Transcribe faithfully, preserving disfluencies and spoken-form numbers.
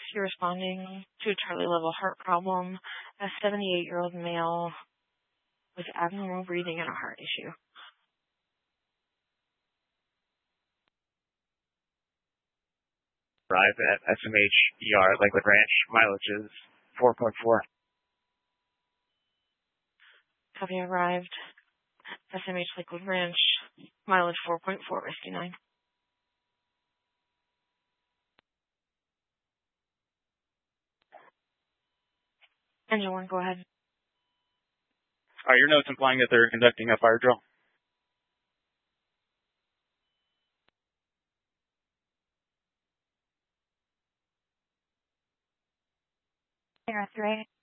you're responding to a Charlie level heart problem. A seventy-eight-year-old male with abnormal breathing and a heart issue. Arrive at S M H E R Lakewood Ranch. Mileage is four point four. Copy, arrived. S M H Lakewood Ranch. Mileage four point four, Whiskey nine. Engine one, go ahead. Are your notes implying that they're conducting a fire drill? Air three.